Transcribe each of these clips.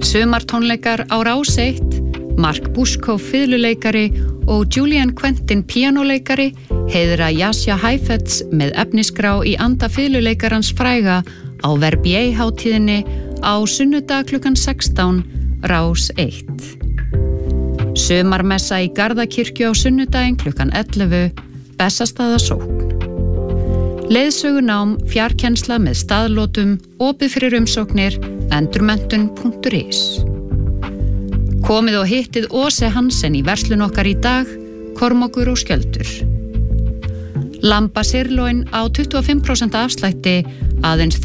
Sumartónleikar á Rás 1, Mark Buskov fiðluleikari og Julian Quentin píanóleikari heiðra Jasja Heifetz með efnisgrá í anda fiðluleikarans fræga á Verbier-hátíðinni á sunnudag klukkan 16, Rás 1. Sumarmessa í Garðakirkju á sunnudaginn klukkan 11, Bessastaðasókn. Leiðsögunám, fjarkennsla með staðlótum, opið fyrir umsóknir, endurmenntun.is. Komið og hittið Åse Hansen í verslun okkar í dag, Kormákur og Skjöldur. Lambasirloin á 25% afslætti, aðeins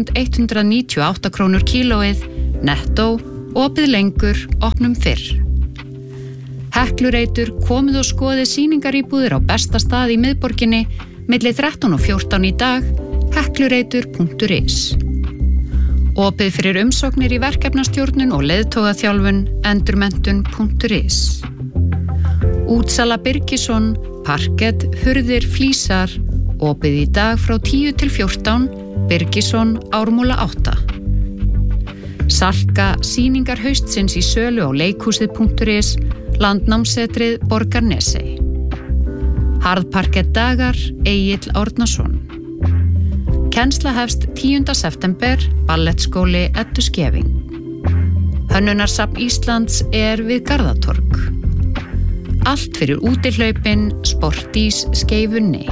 3.198 krónur kílóið, nettó, opið lengur, opnum fyrr. Heklureitur, komið og skoðið sýningaríbúðir á besta stað í miðborginni, milli 13 og 14 í dag, heklureitur.is. Opið fyrir umsóknir í verkefnastjórnun og leiðtogaþjálfun, endurmenntun.is. Útsala Birgisson, parkett, hurðir, flísar, opið í dag frá 10 til 14, Birgisson, Ármúla 8. Salka, sýningar haustsins í sölu á leikhúsið.is, Landnámsetrið Borgarnesey. Harðparkett dagar, Egill Árnason. Kennsla hefst 10. september, ballettskóli Eddu Skeving. Hönnunarsafn Íslands við Garðatorg. Allt fyrir útihlaupin, Sportís Skeifunni.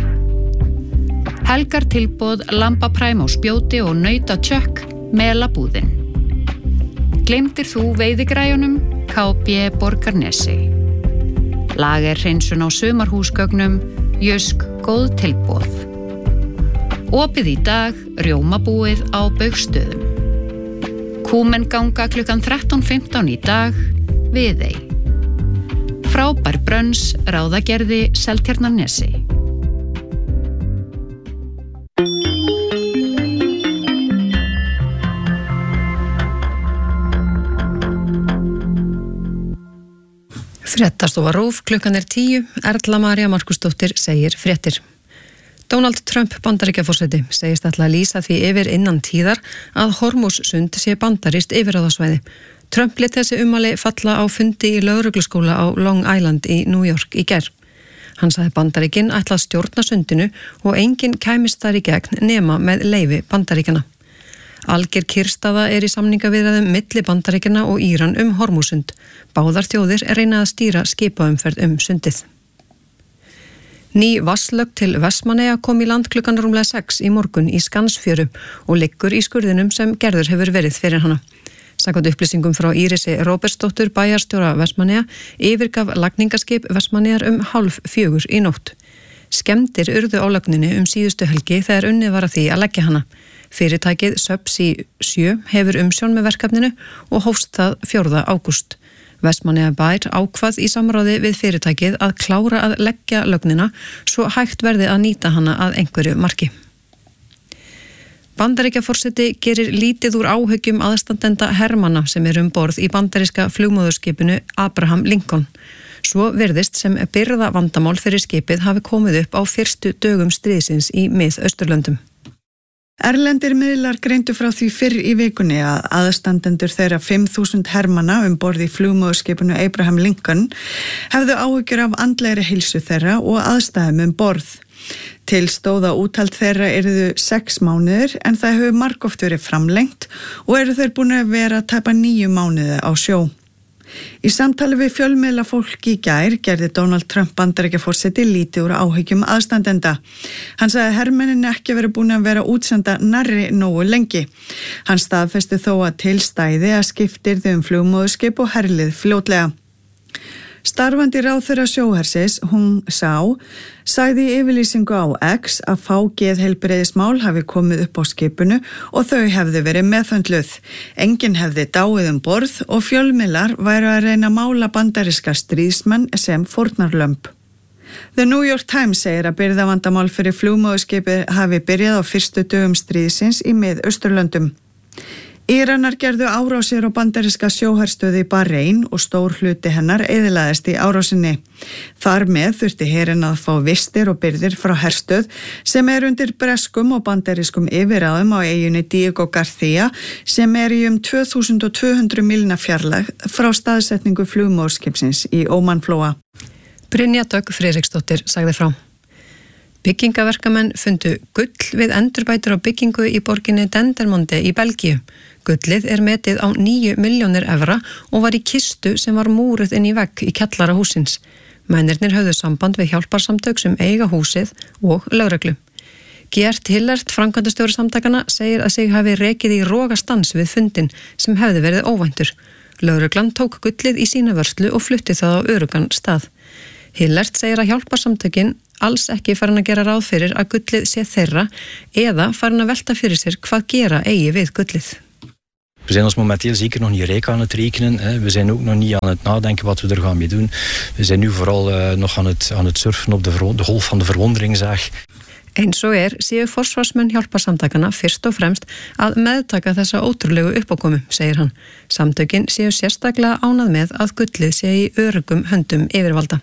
Helgartilboð, lambapræm og spjóti og nautatjökk, Melabúðin. Gleymdir þú veiðigræjunum, KB Borgarnesey. Lagerhreinsun á sumarhúsgögnum, Jysk góð tilboð. Opið í dag, rjómabúið á Baugstöðum. Kúmen ganga klukkan 13:15 í dag, Viðey. Frábær brönns, Ráðagerði, Seltjarnarnesi. Fréttastofa RÚV, klukkan 10, Erla María Markusdóttir segir fréttir. Donald Trump Bandaríkjaforseti segist ætla að lýsa því yfir innan tíðar að Hormúzsund sé bandarískt yfirráðasvæði. Trump lét þessi ummæli falla á fundi í lögregluskóla á Long Island í New York í gær. Hann sagði Bandaríkin ætla að stjórna sundinu og enginn kæmist þar í gegn nema með leyfi Bandaríkjana. Alger kyrrstaða í samningaviðræðum milli Bandaríkjanna og Íran Hormúzsund. Báðar þjóðir reyna að stýra skipaumferð sundið. Ný vatnslögn til Vestmannaeyja kom í land klukkan rúmlega 6 í morgun í Skansfjöru og liggur í skurðinum sem gerður hefur verið fyrir hana. Samkvæmt upplýsingum frá Írisi Róbertsdóttur bæjarstjóra Vestmannaeyja yfirgaf lagningaskip Vestmannaeyjar 3:30 í nótt. Skemmdir urðu á lögninni síðustu helgi þegar unnið var að því að leggja hana. Fyrirtækið Subsea 7 hefur umsjón með verkefninu og hófst það 4. ágúst. Vestmannaeyjabær ákvað í samráði við fyrirtækið að klára að leggja lögnina svo hægt verði að nýta hana að einhverju marki. Bandaríkjaforseti gerir lítið úr áhyggjum aðstandenda hermanna sem borð í bandaríska flugmóðurskipinu Abraham Lincoln. Svo virðist sem byrða vandamál fyrir skipið hafi komið upp á fyrstu dögum stríðsins í Mið-Austurlöndum. Erlendir miðlar greindu frá því fyrr í vikunni að aðstandendur þeirra 5.000 hermanna borð í flugmóðurskipinu Abraham Lincoln hefðu áhyggjur af andlegri heilsu þeirra og aðstæðum borð. Til stóða úthald þeirra yrðu 6 mánuðir en það hefur margoft verið framlengt og eru þeir búin að vera tæpa 9 mánuði á sjó. Í samtali við fjölmiðla fólk í gær gerði Donald Trump Bandaríkjaforseti lítið úr áhyggjum aðstandenda. Hann sagði að hermenninni ekki verið búin að vera útsenda nærri nógu lengi. Hann staðfesti þó að til stæði að skiptirðu flugmóðurskip og herlið fljótlega. Starfandi ráðherra sjóhersins, Hung Sao, sagði í yfirlýsingu á X að fá geðheilbrigðismál hafi komið upp á skipinu og þau hefðu verið meðhöndluð. Enginn hefði dáið borð og fjölmiðlar væru að reyna að mála bandaríska stríðsmenn sem fórnarlömb. The New York Times segir að birgðavandamál fyrir flugmóðurskipið hafi byrjað á fyrstu dögum stríðsins í Mið-Austurlöndum. Íranar gerðu árásir á bandaríska sjóherstöði í Bahrein og stór hluti hennar eyðilagðist í árásinni. Þar með þurfti herinn að fá vistir og birgðir frá herstöð sem undir breskum og bandarískum yfirráðum á eyjunni Diego Garcia sem í 2200 mílna fjarlægð frá staðsetningu flugmóðskipsins í Ómanflóa. Brynja Dögg Friðriksdóttir sagði frá. Byggingaverkamenn fundu gull við endurbætur á byggingu í borginni Dendermonde í Belgíu. Gullið metið á 9 milljónir evra og var í kistu sem var múruð inn í vegg í kjallara húsins. Mennirnir höfðu samband við hjálparsamtök sem eiga húsið og lögreglu. Gert Hillert, framkvæmdastjóri samtakana, segir að sig hafi rekið í rogastans við fundin sem hefði verið óvæntur. Lögreglan tók gullið í sína vörslu og flutti það á öruggan stað. Hillert segir að hjálparsamtökin alls ekki farin að gera ráð fyrir að gullið sé þeirra eða farin að velta fyrir sér hvað gera eigi við gullið. We zijn ons momenteel zeker nog niet rijk aan het rekenen. We zijn ook nog niet aan het nadenken wat we er gaan mee doen. We zijn nu vooral nog aan het surfen op de golf van de verwondering, zeg. Eins og séu forsvarsmenn hjálparsamtakana fyrst og fremst að meðtaka þessa ótrúlegu uppákomu, segir hann. Samtökin séu sérstaklega ánað með að gullið sé í öruggum höndum yfirvalda.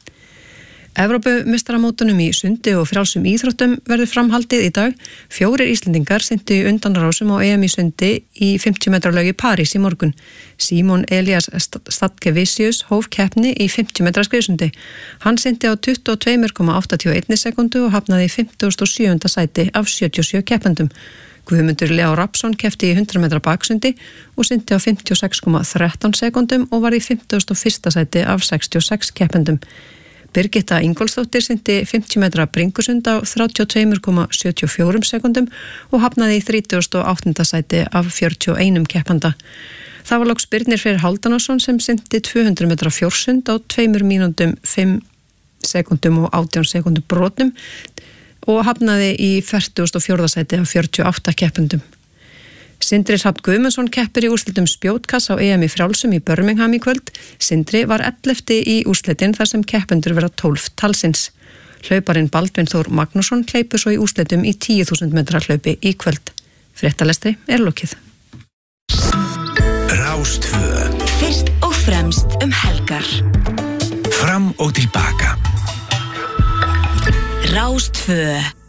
Evrópumeistaramótunum í sundi og frjálsum íþróttum verður framhaldið í dag. 4 Íslendingar syntu í undanrásum á EM í sundi í 50 metra laug í París í morgun. Símon Elias Statkevičius hóf keppni í 50 metra skriðsundi. Hann synti á 22,81 sekundu og hafnaði í 57. sæti af 77 keppendum. Guðmundur Leó Rapsson keppti í 100 metra baksundi og synti á 56,13 sekundum og var í 51. sæti af 66 keppendum. Birgitta Ingólfsdóttir synti 50 metra bringusund á 32,74 sekundum og hafnaði í 38. sæti af 41 keppanda. Það var loks Birnir Freyr Hálfdanarson sem synti 200 metra fjórsund á 2 mínútum 5 sekundum og 18 sekundum brotnum og hafnaði í 44. sæti af 48 keppendum. Sindri Hrafn Guðmundsson keppir í úrslitum spjótkass á EM í frjálsum í Birmingham í kvöld. Sindri var 11. í úrslitin þar sem keppendur verða 12 talsins. Hlauparinn Baldvin Þór Magnússon hleypur svo í úrslitum í 10.000 metra hlaupi í kvöld. Fréttalestri lokið. Rástvö. Fyrst og fremst helgar. Fram og tilbaka. Rástvö.